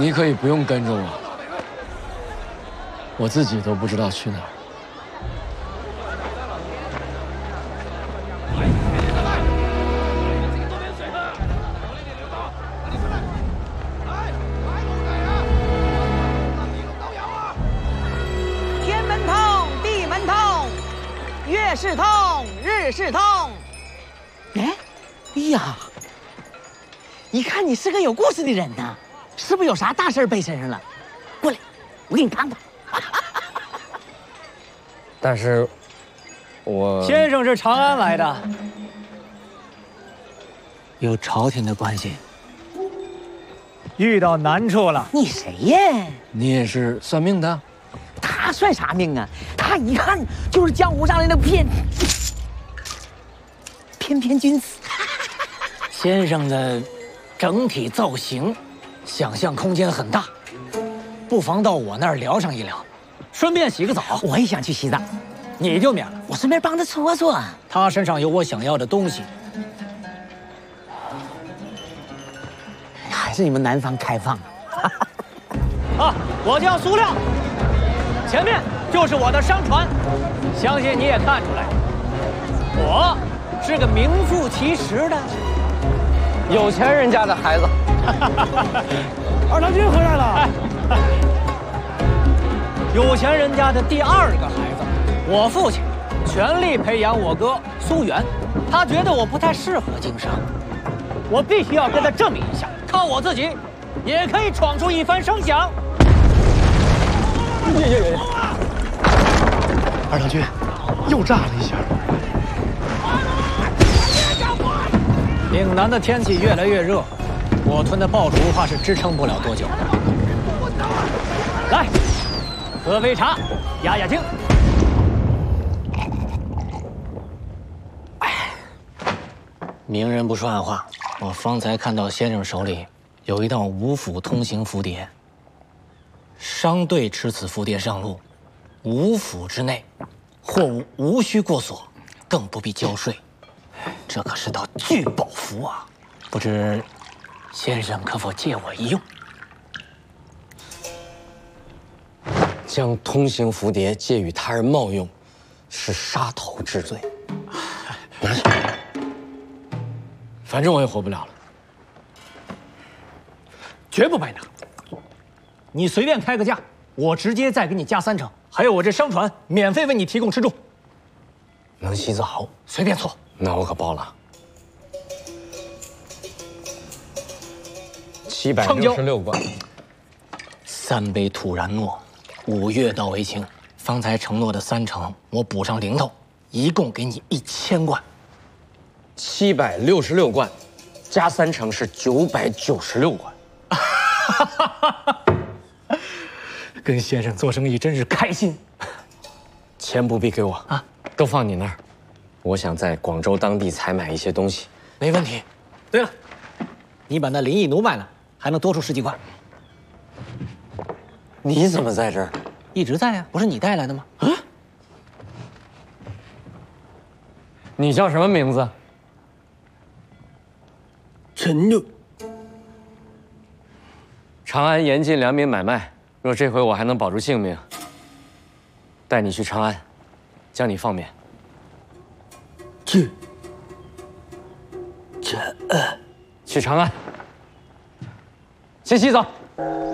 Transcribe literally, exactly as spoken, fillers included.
你可以不用跟着我，我自己都不知道去哪儿。 天门通，地门通，月是通，日是通。哎，哎呀，一看你是个有故事的人呐，是不是有啥大事背身上了？过来，我给你看看。 但是，我先生是长安来的，有朝廷的关系，遇到难处了。 你谁呀？ 你也是算命的？ 他算啥命啊？他一看就是江湖上的那偏翩翩君子。 先生的整体造型，想象空间很大，不妨到我那儿聊上一聊，顺便洗个澡。 我也想去洗澡， 你就免了。 我顺便帮他搓搓。 他身上有我想要的东西。 还是你们南方开放啊！ 啊，我叫苏亮，前面就是我的商船，相信你也看出来，我是个名副其实的有钱人家的孩子。 二郎君回来了。有钱人家的第二个孩子，我父亲全力培养我哥苏元，他觉得我不太适合经商，我必须要跟他证明一下，靠我自己也可以闯出一番声响。 耶耶耶！二郎君，又炸了一下。 岭南的天气越来越热，我屯的爆竹怕是支撑不了多久。来，喝杯茶，压压惊。明人不说暗话，我方才看到先生手里有一道五府通行符牒，商队持此符牒上路，五府之内，货物无需过所，更不必交税。这可是道聚宝符啊！不知先生可否借我一用？ 将通行符牒借与他人冒用，是杀头之罪。拿去，反正我也活不了了， 绝不白拿。你随便开个价，我直接再给你加三成，还有我这商船免费为你提供吃住。 能洗澡， 随便错。 那我可包了。七百六十六贯， 三杯土然诺，五月到为清。方才承诺的三成，我补上零头，一共给你一千贯。 七百六十六贯，加三成是九百九十六贯。 跟先生做生意真是开心。 钱不必给我啊， 都放你那儿。我想在广州当地采买一些东西。 没问题。对了，你把那林毅奴卖了，还能多出十几块。 你怎么在这儿？ 一直在啊，不是你带来的吗？啊？ 你叫什么名字？ 陈六。 长安严禁良民买卖，若这回我还能保住性命，带你去长安，将你放免。 去。长安。 去长安。先洗澡。